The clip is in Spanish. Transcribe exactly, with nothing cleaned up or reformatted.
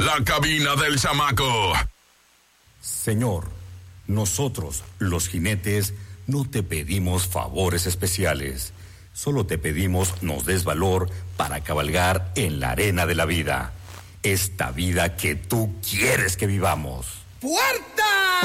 la cabina del chamaco. Señor, nosotros, los jinetes, no te pedimos favores especiales. Solo te pedimos nos des valor para cabalgar en la arena de la vida. Esta vida que tú quieres que vivamos. ¡Puerta!